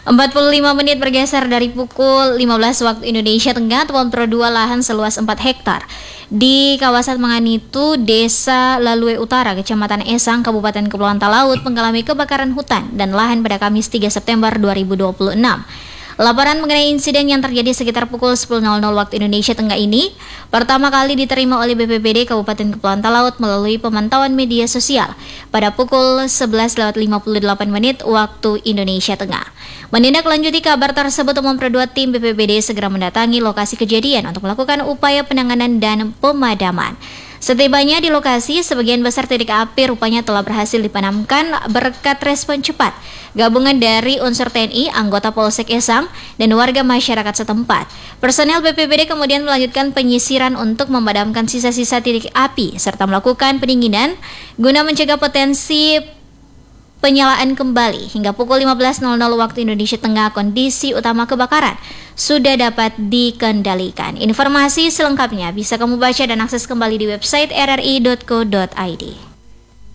45 menit bergeser dari pukul 15 waktu Indonesia Tengah, Tuan Pro 2 lahan seluas 4 hektar di kawasan Manganitu, Desa Lalue Utara, Kecamatan Esang, Kabupaten Kepulauan Talaut mengalami kebakaran hutan dan lahan pada Kamis 3 September 2026. Laporan mengenai insiden yang terjadi sekitar pukul 10.00 waktu Indonesia Tengah ini pertama kali diterima oleh BPBD Kabupaten Kepulauan Talaut melalui pemantauan media sosial pada pukul 11.58 waktu Indonesia Tengah. Menindaklanjuti kabar tersebut, Pro 2 tim BPBD segera mendatangi lokasi kejadian untuk melakukan upaya penanganan dan pemadaman. Setibanya di lokasi, sebagian besar titik api rupanya telah berhasil dipadamkan berkat respon cepat gabungan dari unsur TNI, anggota Polsek Esang, dan warga masyarakat setempat. Personel BPBD kemudian melanjutkan penyisiran untuk memadamkan sisa-sisa titik api serta melakukan pendinginan guna mencegah potensi penyalaan kembali. Hingga pukul 15.00 waktu Indonesia Tengah, kondisi utama kebakaran sudah dapat dikendalikan. Informasi selengkapnya bisa kamu baca dan akses kembali di website rri.co.id.